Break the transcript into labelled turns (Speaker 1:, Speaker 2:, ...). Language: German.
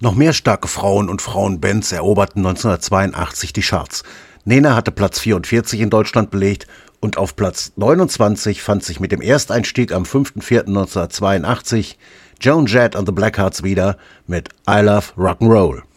Speaker 1: Noch mehr starke Frauen und Frauenbands eroberten 1982 die Charts. Nena hatte Platz 44 in Deutschland belegt und auf Platz 29 fand sich mit dem Ersteinstieg am 5.4.1982 Joan Jett and the Blackhearts wieder mit I Love Rock'n'Roll.